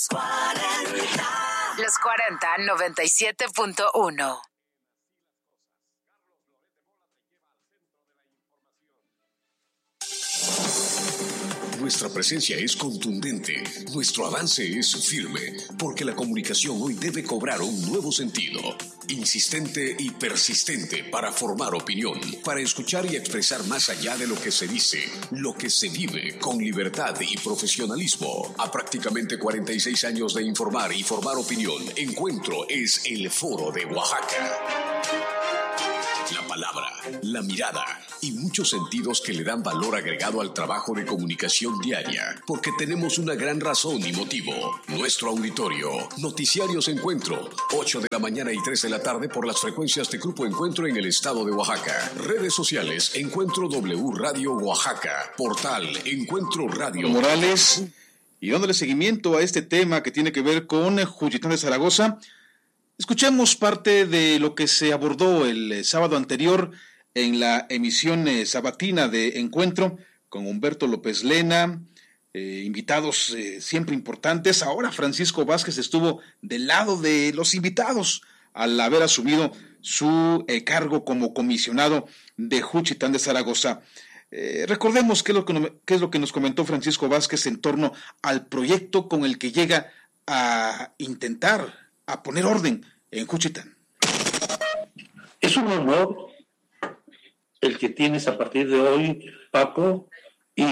Los 40 97.1. Nuestra presencia es contundente, nuestro avance es firme, porque la comunicación hoy debe cobrar un nuevo sentido, insistente y persistente para formar opinión, para escuchar y expresar más allá de lo que se dice, lo que se vive con libertad y profesionalismo. A prácticamente 46 años de informar y formar opinión, Encuentro es el Foro de Oaxaca. La palabra, la mirada y muchos sentidos que le dan valor agregado al trabajo de comunicación diaria, porque tenemos una gran razón y motivo. Nuestro auditorio, Noticiarios Encuentro, 8 de la mañana y 3 de la tarde por las frecuencias de Grupo Encuentro en el estado de Oaxaca. Redes sociales, Encuentro W Radio Oaxaca, portal Encuentro Radio Morales. Y dándole seguimiento a este tema que tiene que ver con Juchitán de Zaragoza, escuchemos parte de lo que se abordó el sábado anterior en la emisión sabatina de Encuentro con Humberto López Lena, invitados siempre importantes. Ahora Francisco Vázquez estuvo del lado de los invitados al haber asumido su cargo como comisionado de Juchitán de Zaragoza. Recordemos qué es lo que nos comentó Francisco Vázquez en torno al proyecto con el que llega a intentar a poner orden en Juchitán. Es un honor el que tienes a partir de hoy, Paco, y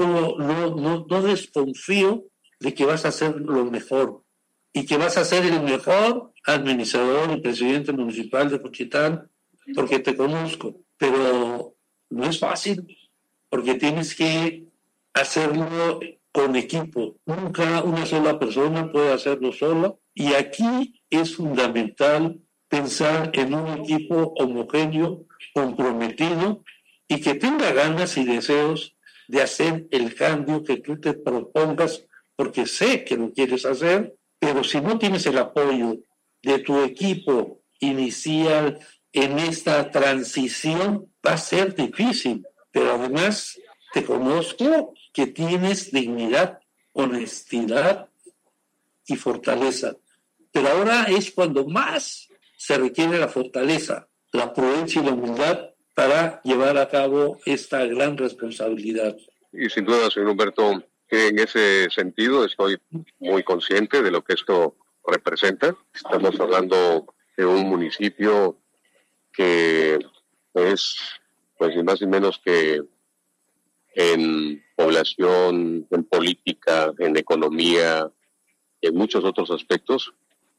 no desconfío de que vas a hacer lo mejor y que vas a ser el mejor administrador y presidente municipal de Juchitán, porque te conozco, pero no es fácil, porque tienes que hacerlo con equipo. Nunca una sola persona puede hacerlo sola, y aquí es fundamental pensar en un equipo homogéneo, comprometido y que tenga ganas y deseos de hacer el cambio que tú te propongas, porque sé que lo quieres hacer, pero si no tienes el apoyo de tu equipo inicial en esta transición, va a ser difícil. Pero además te conozco que tienes dignidad, honestidad y fortaleza. Pero ahora es cuando más se requiere la fortaleza, la prudencia y la humildad para llevar a cabo esta gran responsabilidad. Y sin duda, señor Humberto, que en ese sentido estoy muy consciente de lo que esto representa. Estamos hablando de un municipio que es, pues, ni más ni menos que en población, en política, en economía, en muchos otros aspectos,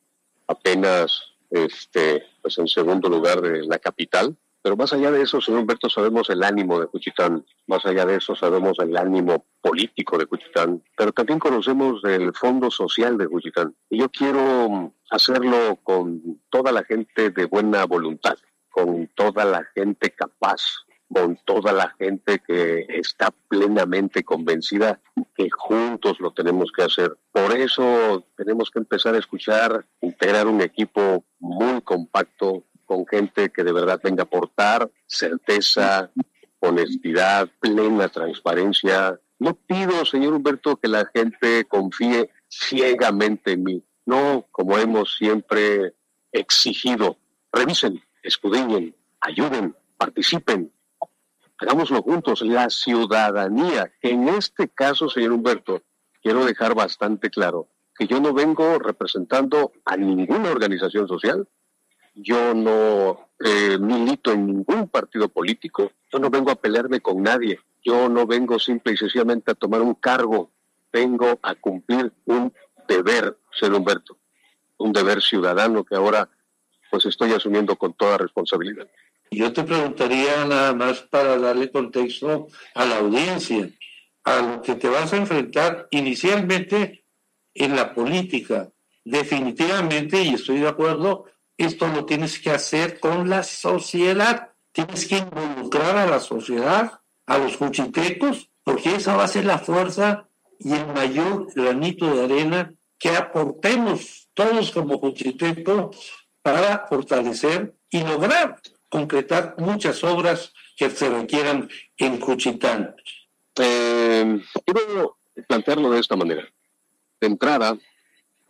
apenas pues en segundo lugar de la capital. Pero más allá de eso, señor Humberto, sabemos el ánimo de Juchitán, más allá de eso sabemos el ánimo político de Juchitán, pero también conocemos el fondo social de Juchitán. Y yo quiero hacerlo con toda la gente de buena voluntad, con toda la gente capaz, con toda la gente que está plenamente convencida que juntos lo tenemos que hacer. Por eso tenemos que empezar a escuchar, integrar un equipo muy compacto, con gente que de verdad venga a aportar certeza, honestidad, plena transparencia. No pido, señor Humberto, que la gente confíe ciegamente en mí. No, como hemos siempre exigido. Revisen, escudriñen, ayuden, participen. Hagámoslo juntos, la ciudadanía. En este caso, señor Humberto, quiero dejar bastante claro que yo no vengo representando a ninguna organización social, yo no milito en ningún partido político, yo no vengo a pelearme con nadie, yo no vengo simple y sencillamente a tomar un cargo, vengo a cumplir un deber, señor Humberto, un deber ciudadano que ahora pues estoy asumiendo con toda responsabilidad. Yo te preguntaría nada más para darle contexto a la audiencia, a lo que te vas a enfrentar inicialmente en la política. Definitivamente, y estoy de acuerdo, esto lo tienes que hacer con la sociedad. Tienes que involucrar a la sociedad, a los juchitecos, porque esa va a ser la fuerza y el mayor granito de arena que aportemos todos como juchitecos para fortalecer y lograr concretar muchas obras que se requieran en Juchitán. Quiero plantearlo de esta manera. De entrada,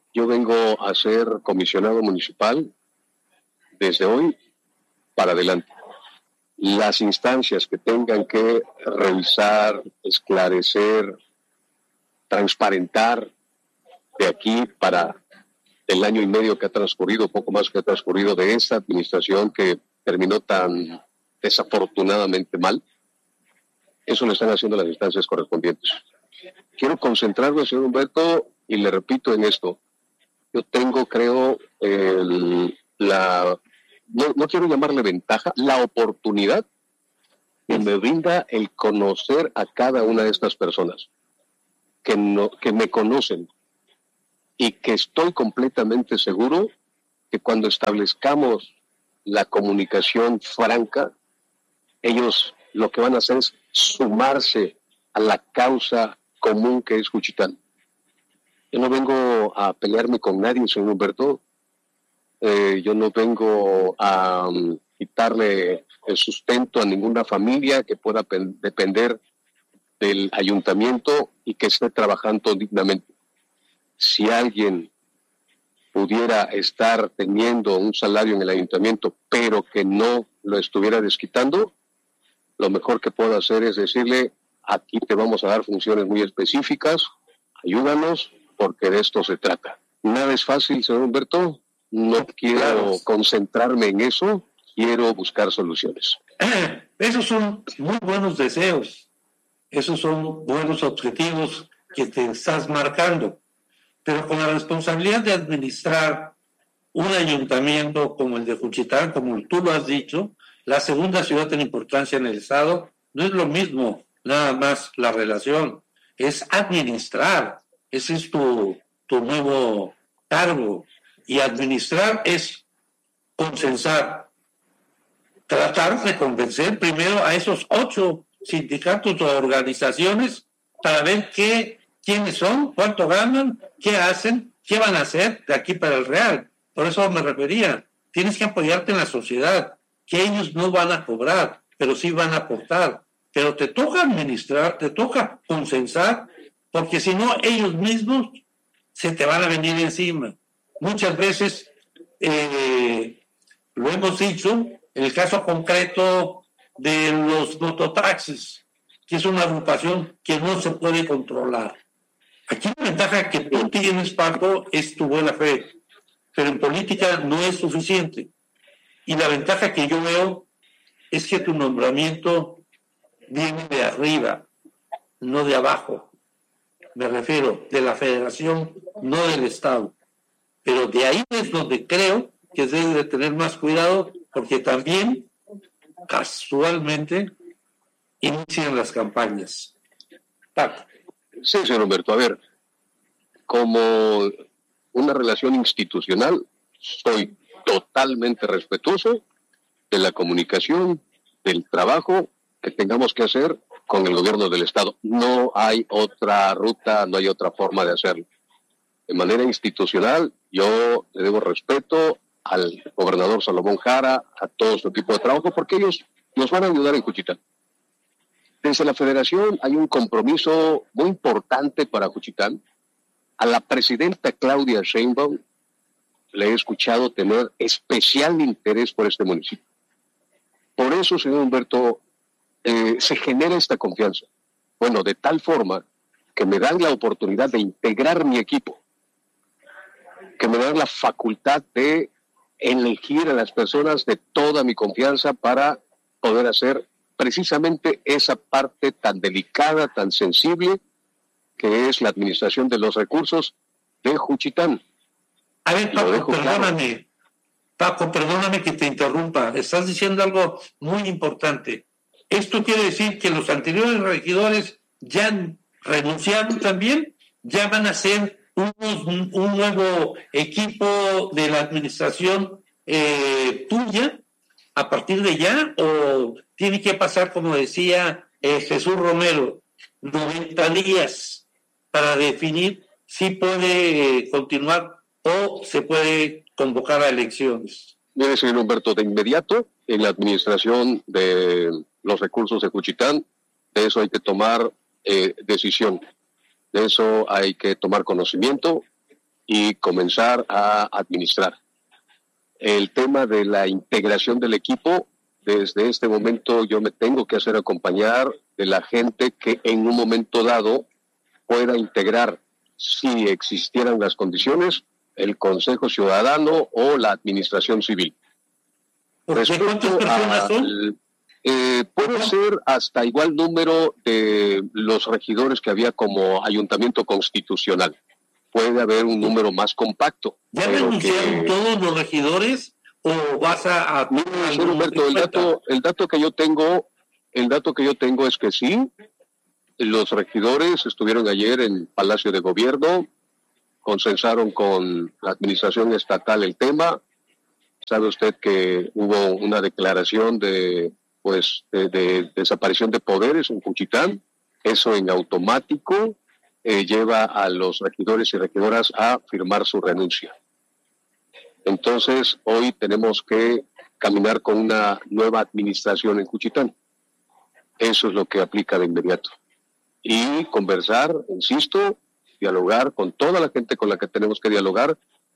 yo vengo a ser comisionado municipal desde hoy para adelante. Las instancias que tengan que revisar, esclarecer, transparentar de aquí para el año y medio que ha transcurrido, poco más que ha transcurrido de esta administración que terminó tan desafortunadamente mal, eso lo están haciendo las instancias correspondientes. Quiero concentrarme, señor Humberto, y le repito en esto. Yo tengo, creo, no quiero llamarle ventaja, la oportunidad que me brinda el conocer a cada una de estas personas que me conocen y que estoy completamente seguro que cuando establezcamos la comunicación franca, ellos lo que van a hacer es sumarse a la causa común que es Juchitán. Yo no vengo a pelearme con nadie, señor Humberto. Yo no vengo a quitarle el sustento a ninguna familia que pueda depender del ayuntamiento y que esté trabajando dignamente. Si alguien pudiera estar teniendo un salario en el ayuntamiento, pero que no lo estuviera desquitando, lo mejor que puedo hacer es decirle, aquí te vamos a dar funciones muy específicas, ayúdanos, porque de esto se trata. Nada es fácil, señor Humberto. No quiero concentrarme en eso, quiero buscar soluciones. Esos son muy buenos deseos, esos son buenos objetivos que te estás marcando, pero con la responsabilidad de administrar un ayuntamiento como el de Juchitán, como tú lo has dicho, la segunda ciudad en importancia en el estado, no es lo mismo nada más la relación, es administrar, ese es tu nuevo cargo. Y administrar es consensar, tratar de convencer primero a esos 8 sindicatos o organizaciones para ver quiénes son, cuánto ganan, qué hacen, qué van a hacer de aquí para el Real. Por eso me refería, tienes que apoyarte en la sociedad, que ellos no van a cobrar, pero sí van a aportar. Pero te toca administrar, te toca consensar, porque si no, ellos mismos se te van a venir encima. Muchas veces, lo hemos dicho, en el caso concreto de los mototaxis, que es una agrupación que no se puede controlar. Aquí la ventaja que tú tienes, Paco, es tu buena fe, pero en política no es suficiente. Y la ventaja que yo veo es que tu nombramiento viene de arriba, no de abajo. Me refiero de la federación, no del Estado. Pero de ahí es donde creo que se debe de tener más cuidado, porque también, casualmente, inician las campañas. Paco. Sí, señor Humberto, a ver, como una relación institucional, soy totalmente respetuoso de la comunicación, del trabajo que tengamos que hacer con el gobierno del Estado. No hay otra ruta, no hay otra forma de hacerlo. De manera institucional, yo le debo respeto al gobernador Salomón Jara, a todo su equipo de trabajo, porque ellos nos van a ayudar en Juchitán. Desde la federación hay un compromiso muy importante para Juchitán. A la presidenta Claudia Sheinbaum le he escuchado tener especial interés por este municipio. Por eso, señor Humberto, se genera esta confianza. Bueno, de tal forma que me dan la oportunidad de integrar mi equipo, que me dan la facultad de elegir a las personas de toda mi confianza para poder hacer precisamente esa parte tan delicada, tan sensible, que es la administración de los recursos de Juchitán. A ver, Paco, perdóname que te interrumpa. Estás diciendo algo muy importante. Esto quiere decir que los anteriores regidores ya renunciaron también, ya van a ser un nuevo equipo de la administración tuya a partir de ya, o tiene que pasar, como decía Jesús Romero, 90 días para definir si puede continuar o se puede convocar a elecciones. Mire, señor Humberto, de inmediato en la administración de los recursos de Juchitán, de eso hay que tomar decisión. De eso hay que tomar conocimiento y comenzar a administrar. El tema de la integración del equipo, desde este momento yo me tengo que hacer acompañar de la gente que en un momento dado pueda integrar, si existieran las condiciones, el Consejo Ciudadano o la Administración Civil. ¿Cuántas personas son? Puede ser hasta igual número de los regidores que había como ayuntamiento constitucional. Puede haber un número más compacto. ¿Ya renunciaron todos los regidores o vas a Señor Humberto, el dato que yo tengo es que sí, los regidores estuvieron ayer en Palacio de Gobierno, consensaron con la administración estatal el tema. Sabe usted que hubo una declaración de desaparición de poderes en Juchitán. Eso en automático lleva a los regidores y regidoras a firmar su renuncia. Entonces, hoy tenemos que caminar con una nueva administración en Juchitán. Eso es lo que aplica de inmediato. Y conversar, insisto, dialogar con toda la gente con la que tenemos que dialogar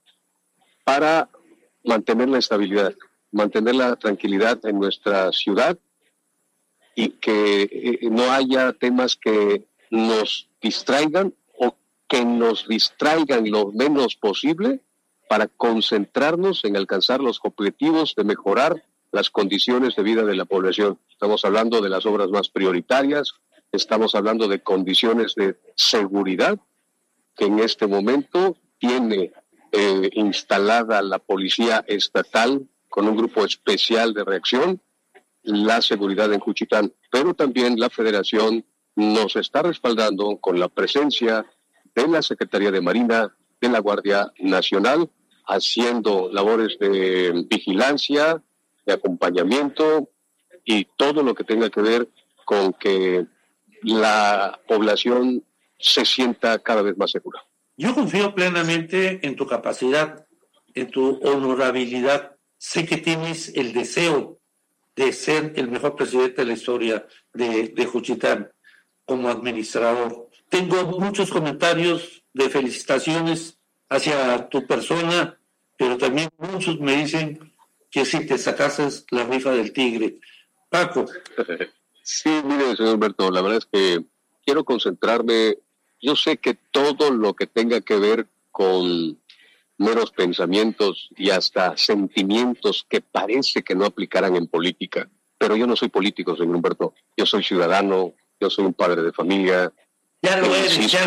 para mantener la estabilidad, mantener la tranquilidad en nuestra ciudad y que no haya temas que nos distraigan o que nos distraigan lo menos posible para concentrarnos en alcanzar los objetivos de mejorar las condiciones de vida de la población. Estamos hablando de las obras más prioritarias, estamos hablando de condiciones de seguridad que en este momento tiene instalada la Policía Estatal con un grupo especial de reacción, la seguridad en Juchitán, pero también la Federación nos está respaldando con la presencia de la Secretaría de Marina, de la Guardia Nacional, haciendo labores de vigilancia, de acompañamiento y todo lo que tenga que ver con que la población se sienta cada vez más segura. Yo confío plenamente en tu capacidad, en tu honorabilidad. Sé que tienes el deseo de ser el mejor presidente de la historia de Juchitán como administrador. Tengo muchos comentarios de felicitaciones hacia tu persona, pero también muchos me dicen que si te sacases la rifa del tigre. Paco. Sí, mire, señor Humberto, la verdad es que quiero concentrarme. Yo sé que todo lo que tenga que ver con meros pensamientos y hasta sentimientos que parece que no aplicarán en política, pero yo no soy político, señor Humberto. Yo soy ciudadano, yo soy un padre de familia. Ya lo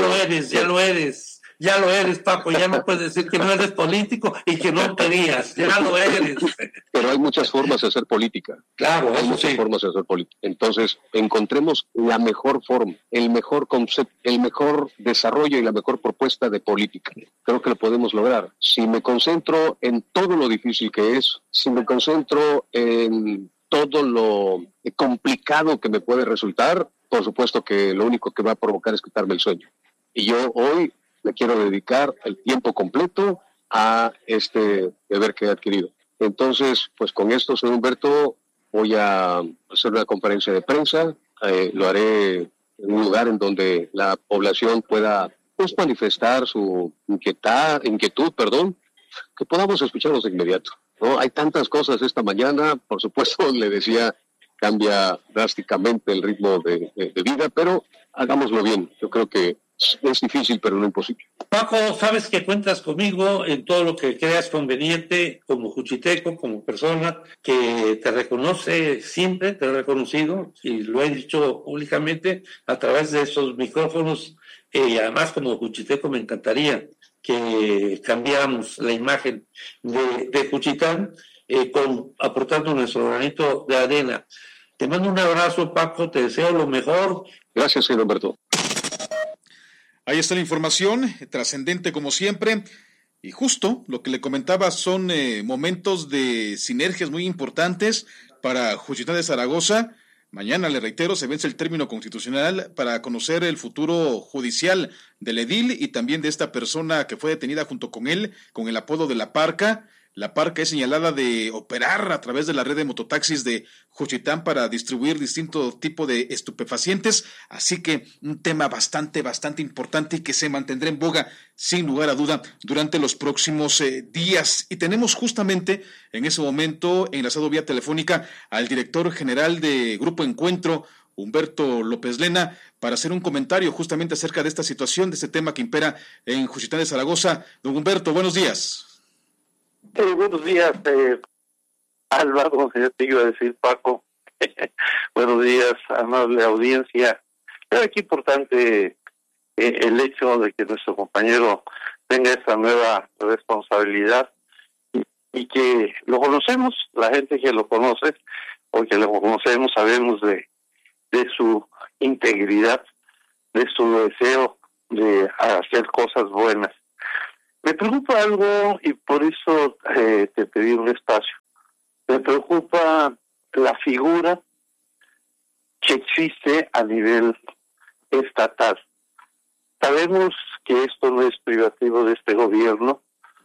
eres, Paco. Ya no puedes decir que no eres político y que no querías. Ya lo eres. Pero hay muchas formas de hacer política. Claro, hay muchas formas de hacer política. Entonces, encontremos la mejor forma, el mejor concepto, el mejor desarrollo y la mejor propuesta de política. Creo que lo podemos lograr. Si me concentro en todo lo difícil que es, si me concentro en todo lo complicado que me puede resultar, por supuesto que lo único que va a provocar es quitarme el sueño. Y yo hoy me quiero dedicar el tiempo completo a este deber que he adquirido. Entonces, pues con esto, señor Humberto, voy a hacer una conferencia de prensa, lo haré en un lugar en donde la población pueda manifestar su inquietud, que podamos escucharlos de inmediato, ¿no? Hay tantas cosas esta mañana, por supuesto, le decía, cambia drásticamente el ritmo de vida, pero hagámoslo bien. Yo creo que es difícil, pero no imposible. Paco, sabes que cuentas conmigo en todo lo que creas conveniente, como juchiteco, como persona que te reconoce, siempre te he reconocido, y lo he dicho públicamente a través de esos micrófonos, y además como juchiteco me encantaría que cambiáramos la imagen de Juchitán, aportando nuestro granito de arena. Te mando un abrazo, Paco, te deseo lo mejor. Gracias, señor Humberto. Ahí está la información, trascendente como siempre, y justo lo que le comentaba son momentos de sinergias muy importantes para Juchitán de Zaragoza. Mañana, le reitero, se vence el término constitucional para conocer el futuro judicial del edil y también de esta persona que fue detenida junto con él, con el apodo de La Parca. La Parca es señalada de operar a través de la red de mototaxis de Juchitán para distribuir distinto tipo de estupefacientes, así que un tema bastante importante y que se mantendrá en boga sin lugar a duda durante los próximos días. Y tenemos justamente en ese momento enlazado vía telefónica al director general de Grupo Encuentro, Humberto López Lena, para hacer un comentario justamente acerca de esta situación, de este tema que impera en Juchitán de Zaragoza. Don Humberto, buenos días. Buenos días, Álvaro, ya te iba a decir Paco. Buenos días, amable audiencia. Creo que es importante el hecho de que nuestro compañero tenga esta nueva responsabilidad y que lo conocemos, la gente que lo conoce o que lo conocemos sabemos de su integridad, de su deseo de hacer cosas buenas. Me preocupa algo y por eso te pedí un espacio. Me preocupa la figura que existe a nivel estatal. Sabemos que esto no es privativo de este gobierno,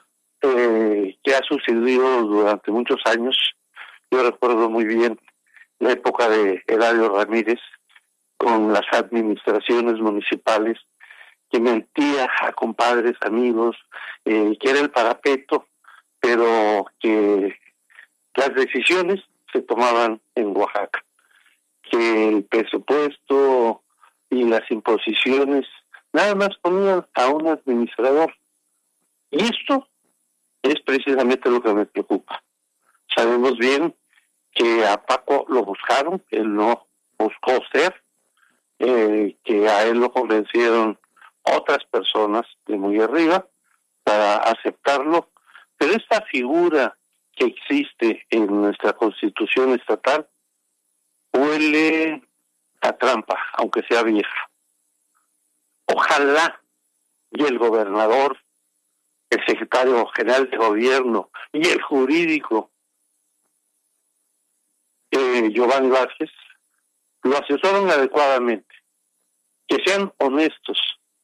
que ha sucedido durante muchos años. Yo recuerdo muy bien la época de Eladio Ramírez con las administraciones municipales, que mentía a compadres, amigos, que era el parapeto, pero que las decisiones se tomaban en Oaxaca, que el presupuesto y las imposiciones nada más ponían a un administrador. Y esto es precisamente lo que me preocupa. Sabemos bien que a Paco lo buscaron, él no buscó ser, que a él lo convencieron otras personas de muy arriba para aceptarlo, pero esta figura que existe en nuestra Constitución estatal huele a trampa, aunque sea vieja. Ojalá y el gobernador, el secretario general de gobierno y el jurídico Giovanni Vázquez lo asesoren adecuadamente, que sean honestos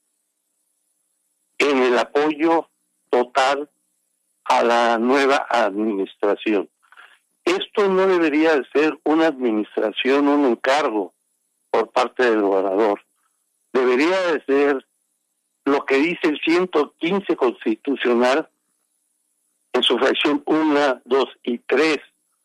en el apoyo total a la nueva administración. Esto no debería de ser una administración, un encargo por parte del gobernador. Debería de ser lo que dice el 115 constitucional en su fracción 1, 2 y 3.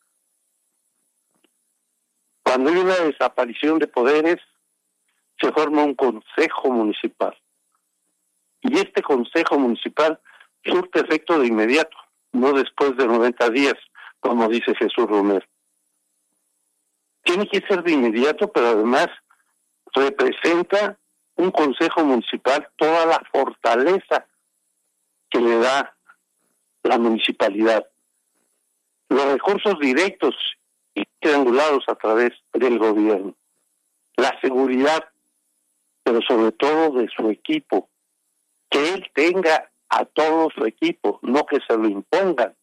Cuando hay una desaparición de poderes, se forma un consejo municipal. Y este consejo municipal surte efecto de inmediato, no después de 90 días, como dice Jesús Romero. Tiene que ser de inmediato, pero además representa un consejo municipal toda la fortaleza que le da la municipalidad. Los recursos directos y triangulados a través del gobierno. La seguridad, pero sobre todo de su equipo. Que él tenga a todo su equipo, no que se lo impongan.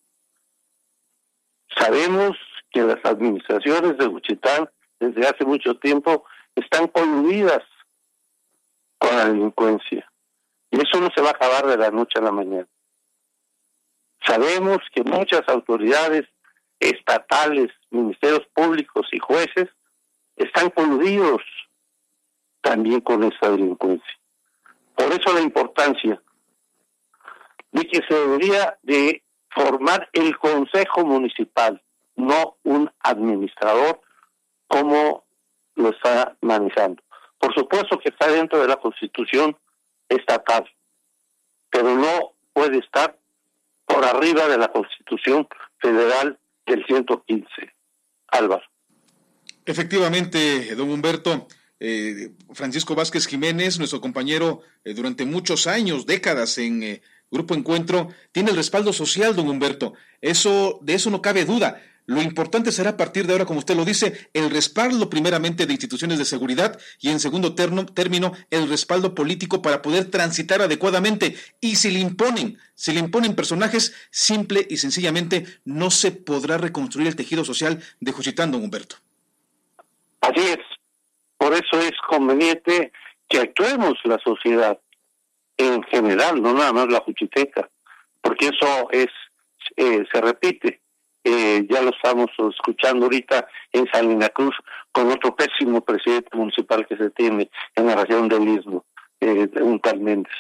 Sabemos que las administraciones de Juchitán desde hace mucho tiempo están coludidas con la delincuencia. Y eso no se va a acabar de la noche a la mañana. Sabemos que muchas autoridades estatales, ministerios públicos y jueces están coludidos también con esa delincuencia. Por eso la importancia de que se debería de formar el consejo municipal, no un administrador como lo está manejando. Por supuesto que está dentro de la Constitución estatal, pero no puede estar por arriba de la Constitución federal del 115. Álvaro. Efectivamente, don Humberto, Francisco Vázquez Jiménez, nuestro compañero durante muchos años, décadas en Grupo Encuentro, tiene el respaldo social, don Humberto. De eso no cabe duda. Lo importante será a partir de ahora, como usted lo dice, el respaldo primeramente de instituciones de seguridad y en segundo término el respaldo político para poder transitar adecuadamente. Y si le imponen personajes, simple y sencillamente no se podrá reconstruir el tejido social de Juchitán, don Humberto. Así es. Por eso es conveniente que actuemos la sociedad en general, no nada más la juchiteca, porque eso es se repite. Ya lo estamos escuchando ahorita en Salina Cruz con otro pésimo presidente municipal que se tiene en la región del Istmo, un tal Méndez.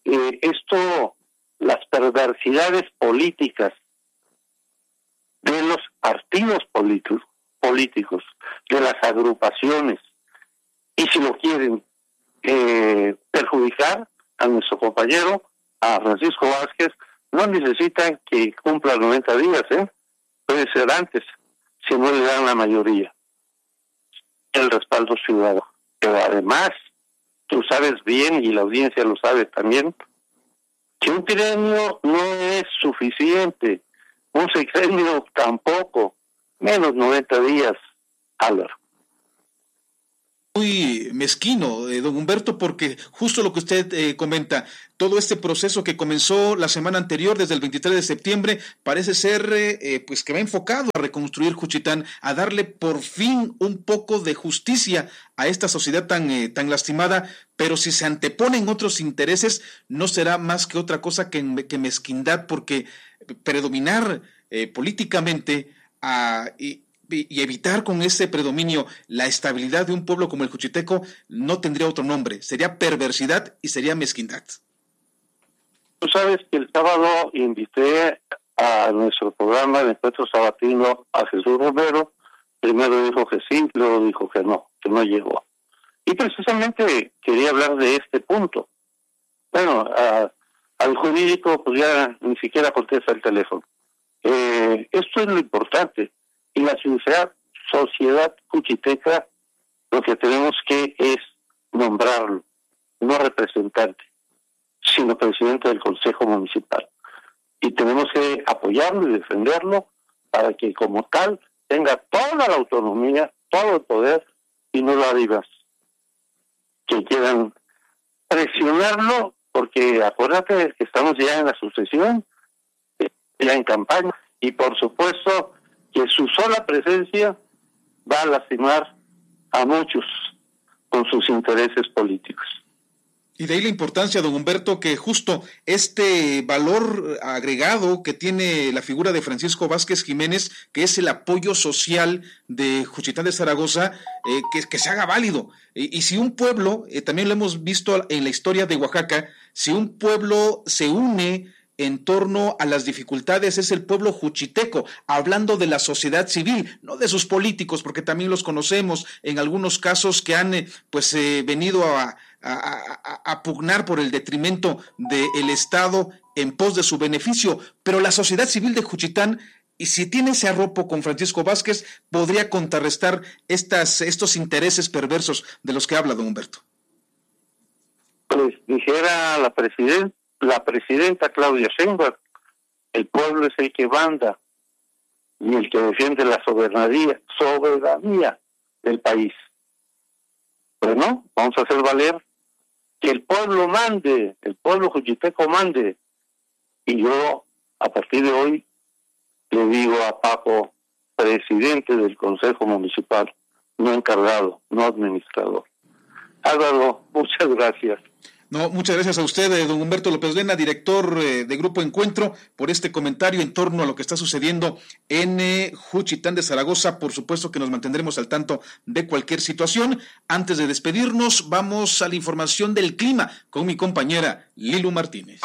Las perversidades políticas de los partidos políticos, de las agrupaciones, y si lo quieren perjudicar a nuestro compañero, a Francisco Vázquez, no necesitan que cumpla 90 días, puede ser antes, si no le dan la mayoría el respaldo ciudadano. Pero además, tú sabes bien, y la audiencia lo sabe también, que un trienio no es suficiente, un sexenio tampoco, menos 90 días, Álvaro. Muy mezquino, don Humberto, porque justo lo que usted comenta, todo este proceso que comenzó la semana anterior, desde el 23 de septiembre, parece ser pues que va enfocado a reconstruir Juchitán, a darle por fin un poco de justicia a esta sociedad tan lastimada, pero si se anteponen otros intereses, no será más que otra cosa que mezquindad, porque predominar políticamente y evitar con ese predominio la estabilidad de un pueblo como el juchiteco no tendría otro nombre, sería perversidad y sería mezquindad. Tú sabes que el sábado invité a nuestro programa de encuentro sabatino a Jesús Romero. Primero dijo que sí, luego dijo que no llegó. Y precisamente quería hablar de este punto. Bueno, al jurídico pues ya ni siquiera contesta el teléfono. Esto es lo importante. Y la sociedad juchiteca, lo que tenemos que es nombrarlo, no representante, sino presidente del Consejo Municipal. Y tenemos que apoyarlo y defenderlo para que como tal tenga toda la autonomía, todo el poder, y no dádivas que quieran presionarlo, porque acuérdate que estamos ya en la sucesión, ya en campaña, y por supuesto que su sola presencia va a lastimar a muchos con sus intereses políticos. Y de ahí la importancia, don Humberto, que justo este valor agregado que tiene la figura de Francisco Vázquez Jiménez, que es el apoyo social de Juchitán de Zaragoza, que se haga válido. Y si un pueblo, también lo hemos visto en la historia de Oaxaca, si un pueblo se une en torno a las dificultades, es el pueblo juchiteco, hablando de la sociedad civil, no de sus políticos, porque también los conocemos en algunos casos que han venido a pugnar por el detrimento del Estado en pos de su beneficio, pero la sociedad civil de Juchitán, y si tiene ese arropo con Francisco Vázquez, podría contrarrestar estos intereses perversos de los que habla don Humberto. Pues dijera la presidenta Claudia Sheinbaum, el pueblo es el que manda y el que defiende la soberanía del país. Bueno, vamos a hacer valer que el pueblo mande, el pueblo juchiteco mande. Y yo, a partir de hoy, le digo a Paco, presidente del Consejo Municipal, no encargado, no administrador. Álvaro, muchas gracias. No, muchas gracias a usted, don Humberto López Lena, director de Grupo Encuentro, por este comentario en torno a lo que está sucediendo en Juchitán de Zaragoza. Por supuesto que nos mantendremos al tanto de cualquier situación. Antes de despedirnos, vamos a la información del clima con mi compañera Lilu Martínez.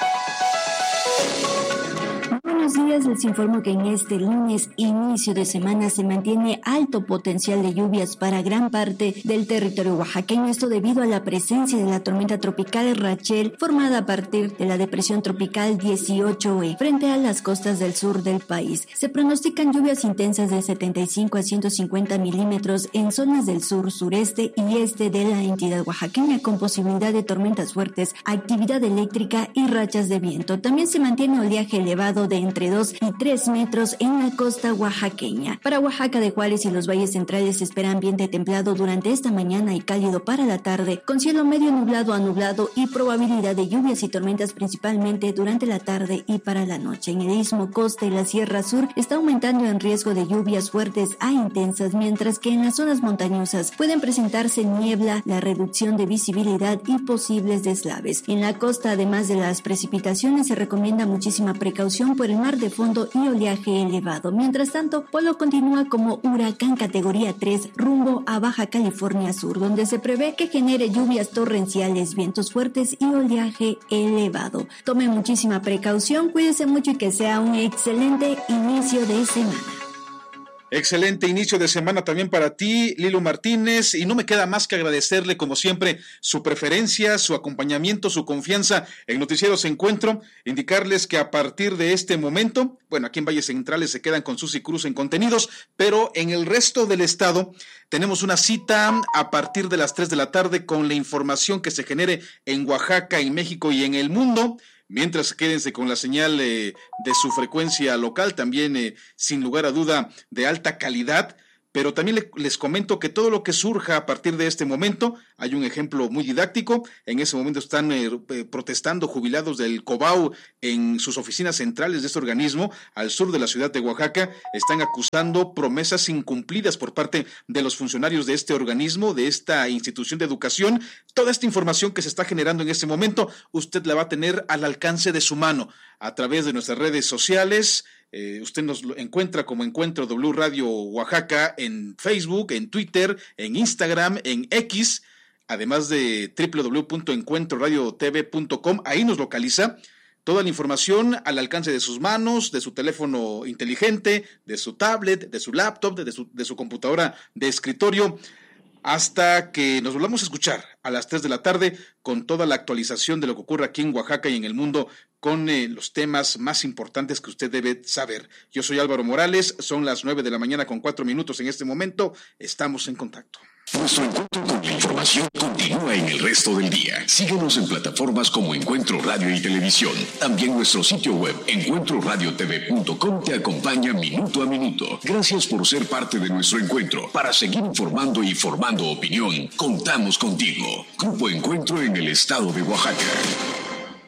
Buenos días, les informo que en este lunes, inicio de semana, se mantiene alto potencial de lluvias para gran parte del territorio oaxaqueño, esto debido a la presencia de la tormenta tropical Rachel, formada a partir de la depresión tropical 18E, frente a las costas del sur del país. Se pronostican lluvias intensas de 75 a 150 milímetros en zonas del sur, sureste y este de la entidad oaxaqueña, con posibilidad de tormentas fuertes, actividad eléctrica y rachas de viento. También se mantiene oleaje elevado de entre 2 y 3 metros en la costa oaxaqueña. Para Oaxaca de Juárez y los valles centrales se espera ambiente templado durante esta mañana y cálido para la tarde, con cielo medio nublado a nublado y probabilidad de lluvias y tormentas principalmente durante la tarde y para la noche. En el Istmo, costa y la Sierra Sur está aumentando en riesgo de lluvias fuertes a intensas, mientras que en las zonas montañosas pueden presentarse niebla, la reducción de visibilidad y posibles deslaves. En la costa, además de las precipitaciones, se recomienda muchísima precaución por el mar de fondo y oleaje elevado. Mientras tanto, Polo continúa como huracán categoría 3 rumbo a Baja California Sur, donde se prevé que genere lluvias torrenciales, vientos fuertes y oleaje elevado. Tome muchísima precaución, cuídese mucho y que sea un excelente inicio de semana. Excelente inicio de semana también para ti, Lilo Martínez, y no me queda más que agradecerle como siempre su preferencia, su acompañamiento, su confianza en Noticieros Encuentro, indicarles que a partir de este momento, bueno, aquí en Valles Centrales se quedan con Susi Cruz en contenidos, pero en el resto del estado tenemos una cita a partir de las 3 de la tarde con la información que se genere en Oaxaca, en México y en el mundo. Mientras quédense con la señal de su frecuencia local, también sin lugar a duda de alta calidad, pero también les comento que todo lo que surja a partir de este momento, hay un ejemplo muy didáctico, en ese momento están protestando jubilados del COBAU en sus oficinas centrales de este organismo, al sur de la ciudad de Oaxaca, están acusando promesas incumplidas por parte de los funcionarios de este organismo, de esta institución de educación. Toda esta información que se está generando en este momento, usted la va a tener al alcance de su mano a través de nuestras redes sociales. Usted nos encuentra como Encuentro W Radio Oaxaca en Facebook, en Twitter, en Instagram, en X, además de www.encuentroradiotv.com. Ahí nos localiza toda la información al alcance de sus manos, de su teléfono inteligente, de su tablet, de su laptop, de su computadora de escritorio, hasta que nos volvamos a escuchar a las 3 de la tarde con toda la actualización de lo que ocurre aquí en Oaxaca y en el mundo, con los temas más importantes que usted debe saber. Yo soy Álvaro Morales, son las 9 de la mañana con 4 minutos en este momento, estamos en contacto. Nuestro encuentro con la información continúa en el resto del día. Síguenos en plataformas como Encuentro Radio y Televisión. También nuestro sitio web, encuentroradiotv.com, te acompaña minuto a minuto. Gracias por ser parte de nuestro encuentro. Para seguir informando y formando opinión, contamos contigo. Grupo Encuentro en el estado de Oaxaca.